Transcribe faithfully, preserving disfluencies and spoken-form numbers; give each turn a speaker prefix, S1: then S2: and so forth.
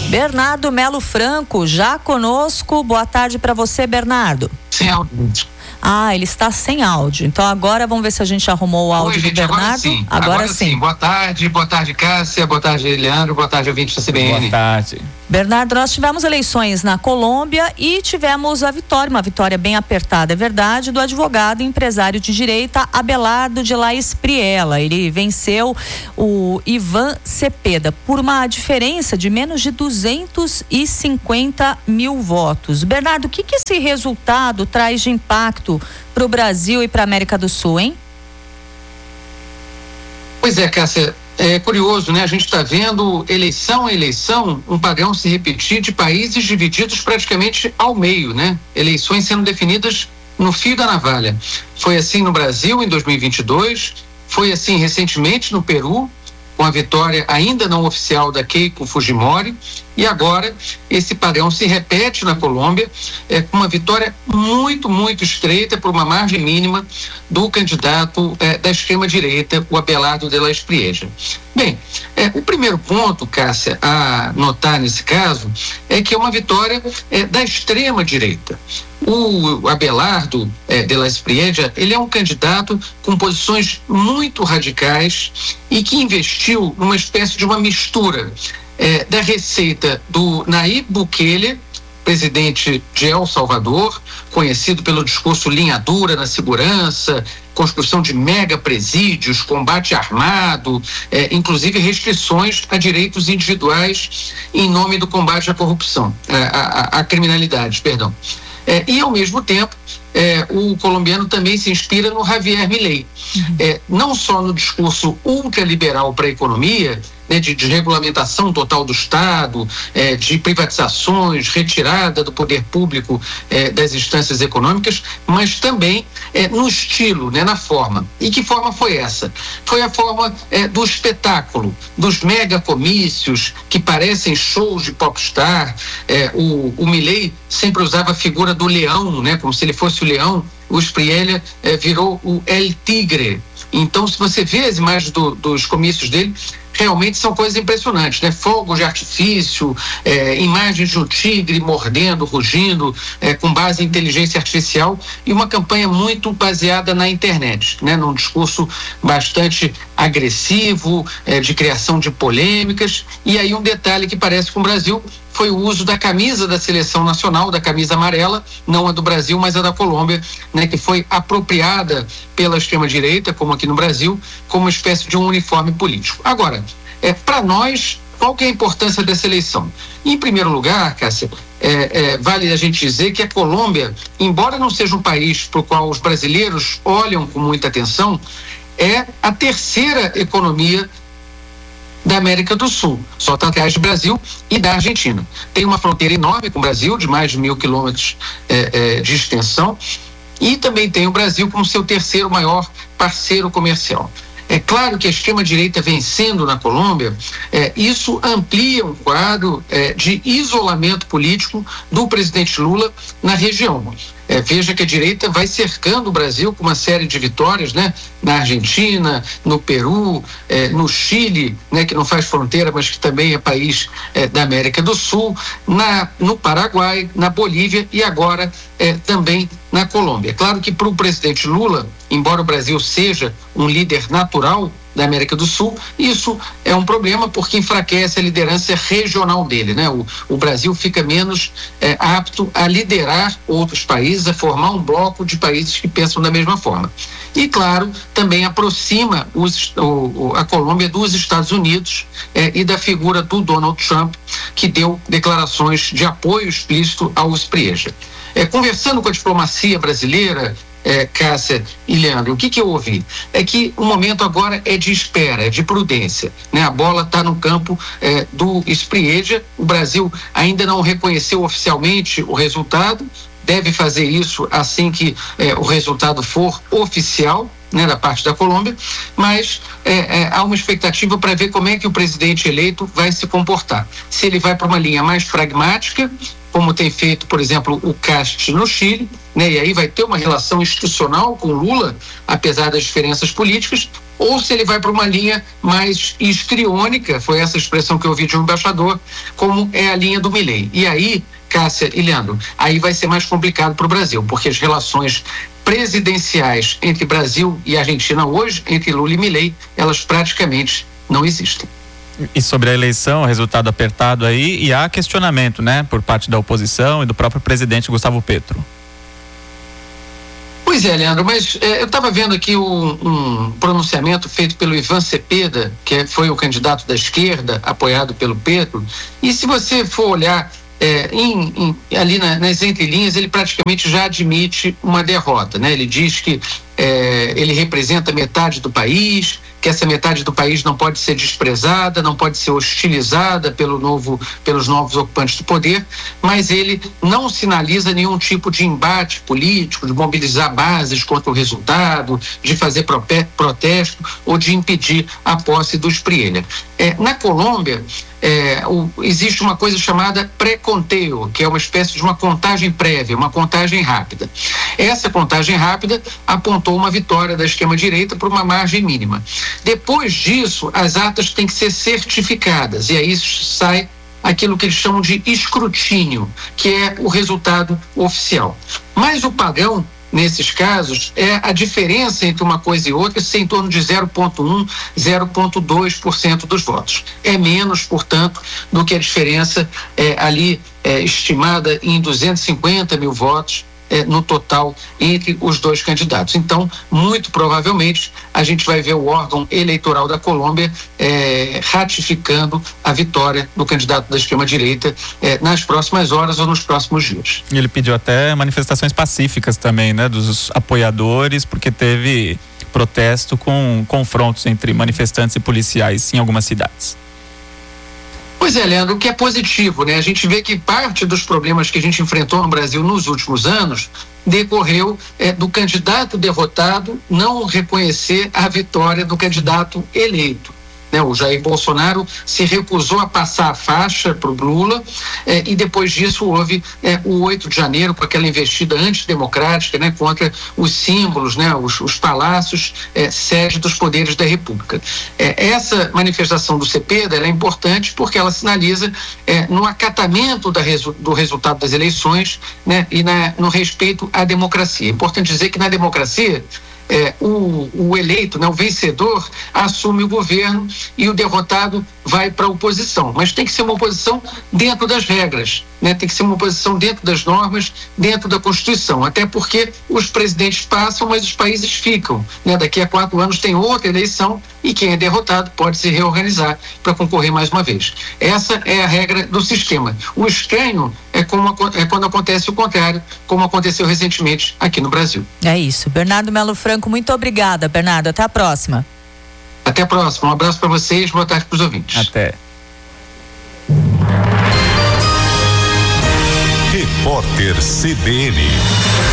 S1: Bernardo Melo Franco, já conosco. Boa tarde para você, Bernardo.
S2: Sem áudio.
S1: Ah, ele está sem áudio. Então agora vamos ver se a gente arrumou o áudio
S2: Oi,
S1: do
S2: gente,
S1: Bernardo.
S2: Agora sim.
S1: Agora,
S2: agora
S1: sim.
S2: sim. Boa tarde, boa tarde, Cássia, boa tarde, Leandro, boa tarde, ouvinte da C B N.
S3: Boa tarde.
S1: Bernardo, nós tivemos eleições na Colômbia e tivemos a vitória, uma vitória bem apertada, é verdade, do advogado e empresário de direita Abelardo de la Espriella. Ele venceu o Iván Cepeda por uma diferença de menos de duzentos e cinquenta mil votos. Bernardo, o que que esse resultado traz de impacto para o Brasil e para a América do Sul, hein?
S2: Pois é, Cássia, é curioso, né? A gente está vendo eleição a eleição um padrão se repetir de países divididos praticamente ao meio, né? Eleições sendo definidas no fio da navalha. Foi assim no Brasil em dois mil e vinte e dois, foi assim recentemente no Peru, com a vitória ainda não oficial da Keiko Fujimori, e agora esse padrão se repete na Colômbia, é, com uma vitória muito, muito estreita, por uma margem mínima, do candidato é, da extrema-direita, o Abelardo de la Espriella. Bem, é, o primeiro ponto, Cássia, a notar nesse caso, é que é uma vitória é, da extrema-direita. O Abelardo é, de la Espriella, ele é um candidato com posições muito radicais e que investiu numa espécie de uma mistura é, da receita do Nayib Bukele, presidente de El Salvador, conhecido pelo discurso linha dura na segurança, construção de mega presídios, combate armado, eh, inclusive restrições a direitos individuais em nome do combate à corrupção, à, à, à criminalidade, perdão. Eh, e, ao mesmo tempo, eh, o colombiano também se inspira no Javier Milei, uhum. eh, não só no discurso ultraliberal para a economia, né, de desregulamentação total do Estado, eh, de privatizações, retirada do poder público eh, das instâncias econômicas, mas também eh, no estilo, né, na forma. E que forma foi essa? Foi a forma eh, do espetáculo, dos mega comícios que parecem shows de popstar. Eh, o, o Milei sempre usava a figura do leão, né, como se ele fosse o leão. O Espriella eh, virou o El Tigre. Então, se você vê as imagens do, dos comícios dele, realmente são coisas impressionantes, né? Fogos de artifício, eh, imagens de um tigre mordendo, rugindo, eh, com base em inteligência artificial, e uma campanha muito baseada na internet, né? Num discurso bastante agressivo, eh, de criação de polêmicas. E aí um detalhe que parece com o Brasil foi o uso da camisa da seleção nacional, da camisa amarela, não a do Brasil, mas a da Colômbia, né, que foi apropriada pela extrema-direita, como aqui no Brasil, como uma espécie de um uniforme político. Agora, é, para nós, qual que é a importância dessa eleição? Em primeiro lugar, Cássia, é, é, vale a gente dizer que a Colômbia, embora não seja um país para o qual os brasileiros olham com muita atenção, é a terceira economia da América do Sul, só está atrás do Brasil e da Argentina. Tem uma fronteira enorme com o Brasil, de mais de mil quilômetros é, é, de extensão, e também tem o Brasil como seu terceiro maior parceiro comercial. É claro que a extrema-direita vencendo na Colômbia, é, isso amplia um quadro é, de isolamento político do presidente Lula na região. É, veja que a direita vai cercando o Brasil com uma série de vitórias, né? Na Argentina, no Peru, é, no Chile, né? Que não faz fronteira, mas que também é país é, da América do Sul, na, no Paraguai, na Bolívia e agora é, também na Colômbia. Claro que para o presidente Lula, embora o Brasil seja um líder natural da América do Sul, isso é um problema porque enfraquece a liderança regional dele, né? O, o Brasil fica menos é, apto a liderar outros países, a formar um bloco de países que pensam da mesma forma. E, claro, também aproxima os, o, a Colômbia dos Estados Unidos é, e da figura do Donald Trump, que deu declarações de apoio explícito ao Espriella. É, conversando com a diplomacia brasileira, É, Cássia e Leandro, o que que eu ouvi? É que o momento agora é de espera, é de prudência, né? A bola está no campo é, do Espriella. O Brasil ainda não reconheceu oficialmente o resultado, deve fazer isso assim que é, o resultado for oficial, né, da parte da Colômbia, mas é, é, há uma expectativa para ver como é que o presidente eleito vai se comportar. Se ele vai para uma linha mais pragmática, como tem feito, por exemplo, o Cast no Chile, né? E aí vai ter uma relação institucional com Lula, apesar das diferenças políticas, ou se ele vai para uma linha mais histriônica, foi essa expressão que eu ouvi de um embaixador, como é a linha do Milei. E aí, Cássia e Leandro, aí vai ser mais complicado para o Brasil, porque as relações presidenciais entre Brasil e Argentina hoje, entre Lula e Milei, elas praticamente não existem.
S3: E sobre a eleição, resultado apertado aí, e há questionamento, né, por parte da oposição e do próprio presidente Gustavo Petro.
S2: Pois é, Leandro, mas é, eu estava vendo aqui um, um pronunciamento feito pelo Ivan Cepeda, que foi o candidato da esquerda, apoiado pelo Petro, e se você for olhar É, em, em, ali na, nas entrelinhas, ele praticamente já admite uma derrota, né? Ele diz que é, ele representa metade do país, que essa metade do país não pode ser desprezada, não pode ser hostilizada pelo novo, pelos novos ocupantes do poder, mas ele não sinaliza nenhum tipo de embate político, de mobilizar bases contra o resultado, de fazer protesto ou de impedir a posse do Spriella. É, na Colômbia, É, o, existe uma coisa chamada pré-conteo, que é uma espécie de uma contagem prévia, uma contagem rápida. Essa contagem rápida apontou uma vitória da extrema-direita por uma margem mínima. Depois disso, as atas têm que ser certificadas, e aí sai aquilo que eles chamam de escrutínio, que é o resultado oficial. Mas o padrão nesses casos, é a diferença entre uma coisa e outra ser em torno de zero vírgula um, zero vírgula dois por cento dos votos. É menos, portanto, do que a diferença é, ali é, estimada em duzentos e cinquenta mil votos é, no total entre os dois candidatos. Então, muito provavelmente, a gente vai ver o órgão eleitoral da Colômbia é, ratificando a vitória do candidato da extrema-direita é, nas próximas horas ou nos próximos dias.
S3: E ele pediu até manifestações pacíficas também, né, dos apoiadores, porque teve protesto com confrontos entre manifestantes e policiais em algumas cidades.
S2: Pois é, Leandro, o que é positivo, né? A gente vê que parte dos problemas que a gente enfrentou no Brasil nos últimos anos decorreu é, do candidato derrotado não reconhecer a vitória do candidato eleito. Né, o Jair Bolsonaro se recusou a passar a faixa para o Lula eh, e depois disso houve eh, o oito de janeiro com aquela investida antidemocrática, né, contra os símbolos, né, os, os palácios, eh, sede dos poderes da República. Eh, essa manifestação do Cepeda ela é importante porque ela sinaliza eh, no acatamento da resu- do resultado das eleições, né, e na, no respeito à democracia. É importante dizer que na democracia É, o, o eleito, né, o vencedor, assume o governo e o derrotado vai para a oposição. Mas tem que ser uma oposição dentro das regras, né? Tem que ser uma oposição dentro das normas, dentro da Constituição. Até porque os presidentes passam, mas os países ficam. Né? Daqui a quatro anos tem outra eleição e quem é derrotado pode se reorganizar para concorrer mais uma vez. Essa é a regra do sistema. O estranho é, como, é quando acontece o contrário, como aconteceu recentemente aqui no Brasil.
S1: É isso. Bernardo Melo Franco, muito obrigada, Bernardo. Até a próxima.
S2: Até a próxima. Um abraço para vocês, boa tarde para os ouvintes.
S3: Até.
S4: Repórter C B N.